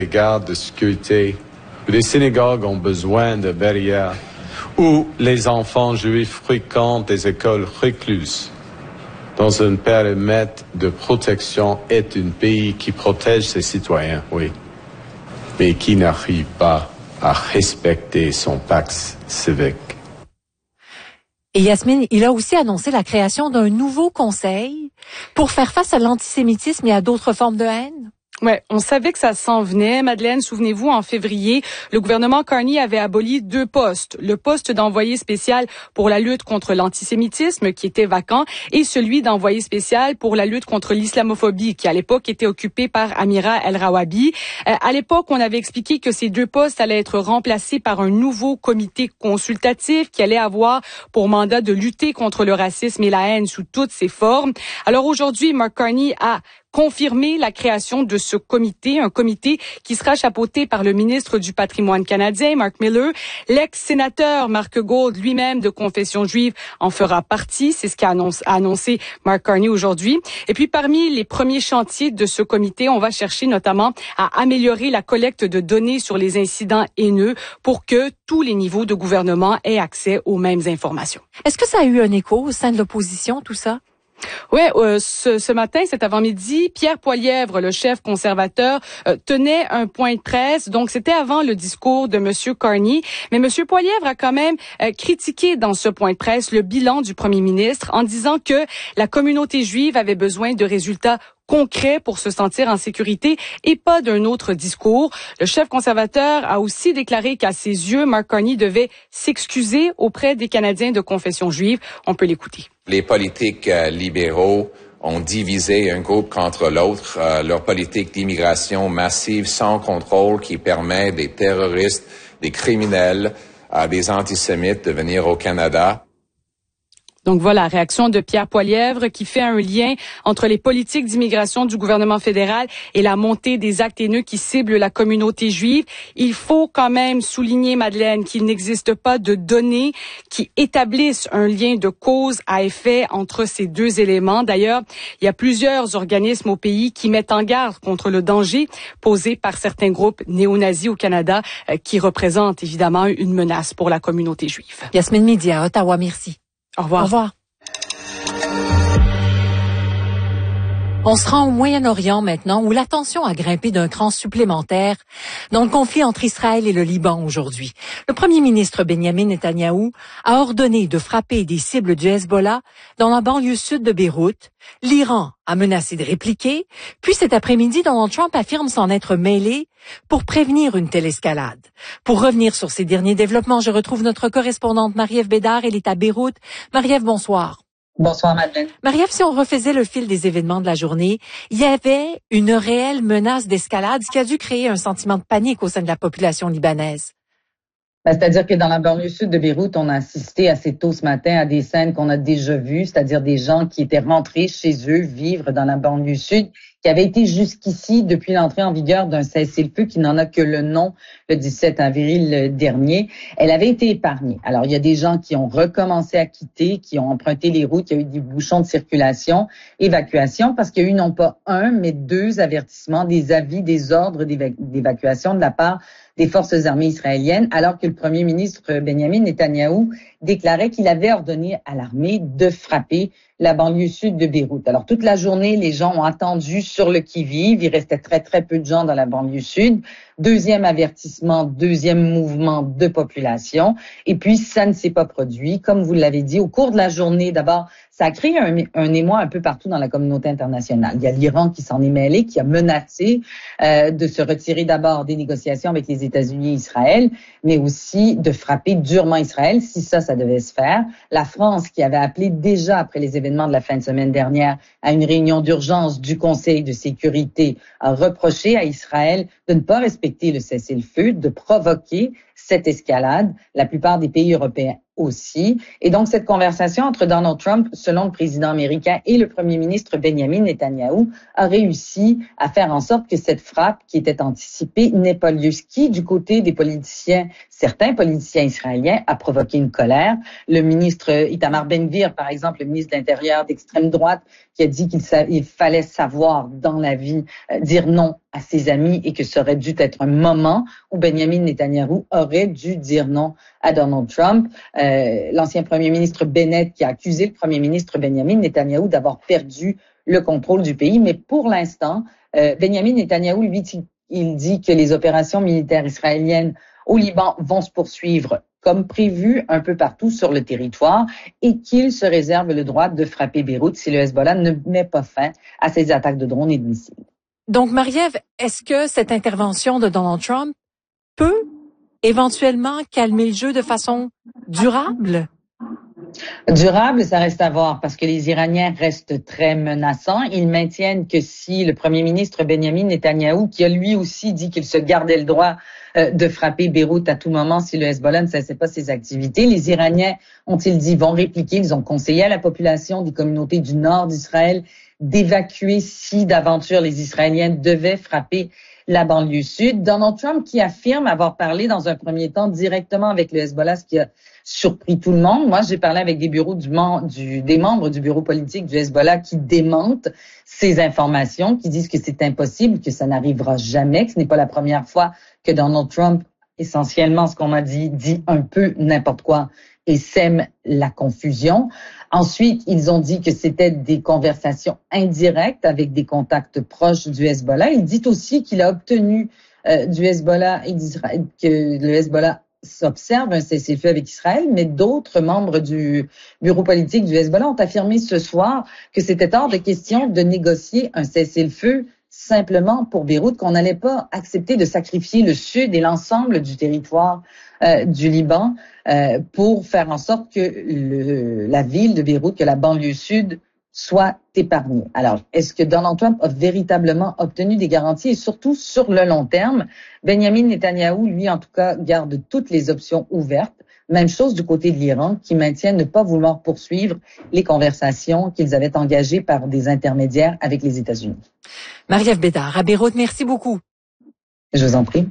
Les gardes de sécurité, où les synagogues ont besoin de barrières, où les enfants juifs fréquentent des écoles recluses, dans un périmètre de protection, est un pays qui protège ses citoyens, oui, mais qui n'arrive pas à respecter son pacte civique. Et Yasmine, il a aussi annoncé la création d'un nouveau conseil pour faire face à l'antisémitisme et à d'autres formes de haine. Ouais, on savait que ça s'en venait. Madeleine, souvenez-vous, en février, le gouvernement Carney avait aboli 2 postes. Le poste d'envoyé spécial pour la lutte contre l'antisémitisme, qui était vacant, et celui d'envoyé spécial pour la lutte contre l'islamophobie, qui à l'époque était occupé par Amira El-Rawabi. À l'époque, on avait expliqué que ces 2 postes allaient être remplacés par un nouveau comité consultatif qui allait avoir pour mandat de lutter contre le racisme et la haine sous toutes ses formes. Alors aujourd'hui, Mark Carney a confirmer la création de ce comité, un comité qui sera chapeauté par le ministre du Patrimoine canadien, Mark Miller. L'ex-sénateur Mark Gould, lui-même de confession juive, en fera partie. C'est ce qu'a annoncé Mark Carney aujourd'hui. Et puis, parmi les premiers chantiers de ce comité, on va chercher notamment à améliorer la collecte de données sur les incidents haineux pour que tous les niveaux de gouvernement aient accès aux mêmes informations. Est-ce que ça a eu un écho au sein de l'opposition, tout ça? Oui, ce matin, cet avant-midi, Pierre Poilievre, le chef conservateur, tenait un point de presse. Donc, c'était avant le discours de M. Carney. Mais M. Poilievre a quand même critiqué dans ce point de presse le bilan du premier ministre en disant que la communauté juive avait besoin de résultats concret pour se sentir en sécurité et pas d'un autre discours. Le chef conservateur a aussi déclaré qu'à ses yeux, Mark Carney devait s'excuser auprès des Canadiens de confession juive. On peut l'écouter. Les politiques libéraux ont divisé un groupe contre l'autre. Leur politique d'immigration massive sans contrôle qui permet des terroristes, des criminels, des antisémites de venir au Canada. Donc voilà, réaction de Pierre Poilievre qui fait un lien entre les politiques d'immigration du gouvernement fédéral et la montée des actes haineux qui ciblent la communauté juive. Il faut quand même souligner, Madeleine, qu'il n'existe pas de données qui établissent un lien de cause à effet entre ces 2 éléments. D'ailleurs, il y a plusieurs organismes au pays qui mettent en garde contre le danger posé par certains groupes néo-nazis au Canada qui représentent évidemment une menace pour la communauté juive. Yasmine Midi à Ottawa, merci. Au revoir. Au revoir. On se rend au Moyen-Orient maintenant, où la tension a grimpé d'un cran supplémentaire dans le conflit entre Israël et le Liban aujourd'hui. Le premier ministre Benjamin Netanyahou a ordonné de frapper des cibles du Hezbollah dans la banlieue sud de Beyrouth. L'Iran a menacé de répliquer. Puis cet après-midi, Donald Trump affirme s'en être mêlé pour prévenir une telle escalade. Pour revenir sur ces derniers développements, je retrouve notre correspondante Marie-Ève Bédard. Elle est à Beyrouth. Marie-Ève, bonsoir. Bonsoir, Madeleine. Marie-Ève, si on refaisait le fil des événements de la journée, il y avait une réelle menace d'escalade, ce qui a dû créer un sentiment de panique au sein de la population libanaise. C'est-à-dire que dans la banlieue sud de Beyrouth, on a assisté assez tôt ce matin à des scènes qu'on a déjà vues, c'est-à-dire des gens qui étaient rentrés chez eux vivre dans la banlieue sud, qui avaient été jusqu'ici depuis l'entrée en vigueur d'un cessez-le-feu qui n'en a que le nom le 17 avril dernier. Elle avait été épargnée. Alors, il y a des gens qui ont recommencé à quitter, qui ont emprunté les routes, il y a eu des bouchons de circulation, évacuation, parce qu'il y a eu non pas 1, mais 2 avertissements, des avis, des ordres d'évacuation de la part des forces armées israéliennes, alors que le premier ministre Benjamin Netanyahou déclarait qu'il avait ordonné à l'armée de frapper la banlieue sud de Beyrouth. Alors, toute la journée, les gens ont attendu sur le qui-vive. Il restait très, très peu de gens dans la banlieue sud. Deuxième avertissement, deuxième mouvement de population. Et puis, ça ne s'est pas produit. Comme vous l'avez dit, au cours de la journée, d'abord, ça a créé un émoi un peu partout dans la communauté internationale. Il y a l'Iran qui s'en est mêlé, qui a menacé de se retirer d'abord des négociations avec les États-Unis et Israël, mais aussi de frapper durement Israël, si ça devait se faire. La France, qui avait appelé déjà après les événements de la fin de semaine dernière à une réunion d'urgence du Conseil de sécurité, a reproché à Israël de ne pas respecter le cessez-le-feu, de provoquer cette escalade. La plupart des pays européens aussi. Et donc, cette conversation entre Donald Trump, selon le président américain, et le premier ministre Benjamin Netanyahou a réussi à faire en sorte que cette frappe qui était anticipée n'ait pas lieu. Ce qui, du côté des politiciens, certains politiciens israéliens, a provoqué une colère. Le ministre Itamar Ben-Gvir, par exemple, le ministre de l'Intérieur d'extrême droite, qui a dit qu'il fallait savoir dans la vie dire non à ses amis et que ça aurait dû être un moment où Benjamin Netanyahou aurait dû dire non à Donald Trump. L'ancien premier ministre Bennett qui a accusé le premier ministre Benjamin Netanyahou d'avoir perdu le contrôle du pays. Mais pour l'instant, Benjamin Netanyahou, lui, il dit que les opérations militaires israéliennes au Liban vont se poursuivre comme prévu un peu partout sur le territoire et qu'il se réserve le droit de frapper Beyrouth si le Hezbollah ne met pas fin à ses attaques de drones et de missiles. Donc, Marie-Ève, est-ce que cette intervention de Donald Trump peut éventuellement calmer le jeu de façon durable? Durable, ça reste à voir parce que les Iraniens restent très menaçants. Ils maintiennent que si le premier ministre Benjamin Netanyahou, qui a lui aussi dit qu'il se gardait le droit de frapper Beyrouth à tout moment si le Hezbollah ne cessait pas ses activités, les Iraniens, ont-ils dit, vont répliquer. Ils ont conseillé à la population des communautés du nord d'Israël d'évacuer si d'aventure les Israéliens devaient frapper la banlieue sud. Donald Trump qui affirme avoir parlé dans un premier temps directement avec le Hezbollah, ce qui a surpris tout le monde. Moi, j'ai parlé avec des membres du bureau politique du Hezbollah qui démentent ces informations, qui disent que c'est impossible, que ça n'arrivera jamais, que ce n'est pas la première fois que Donald Trump, essentiellement ce qu'on m'a dit un peu n'importe quoi et sème la confusion. Ensuite, ils ont dit que c'était des conversations indirectes avec des contacts proches du Hezbollah. Il dit aussi qu'il a obtenu du Hezbollah et d'Israël que le Hezbollah s'observe un cessez-le-feu avec Israël, mais d'autres membres du bureau politique du Hezbollah ont affirmé ce soir que c'était hors de question de négocier un cessez-le-feu simplement pour Beyrouth, qu'on n'allait pas accepter de sacrifier le sud et l'ensemble du territoire du Liban pour faire en sorte que la ville de Beyrouth, que la banlieue sud soit épargnée. Alors, est-ce que Donald Trump a véritablement obtenu des garanties et surtout sur le long terme? Benjamin Netanyahou, lui, en tout cas, garde toutes les options ouvertes. Même chose du côté de l'Iran, qui maintient ne pas vouloir poursuivre les conversations qu'ils avaient engagées par des intermédiaires avec les États-Unis. Marie-Ève Bédard, à Beyrouth, merci beaucoup. Je vous en prie.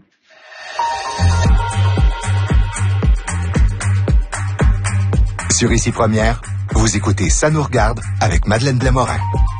Sur Ici Première, vous écoutez Ça nous regarde avec Madeleine Blais-Morin.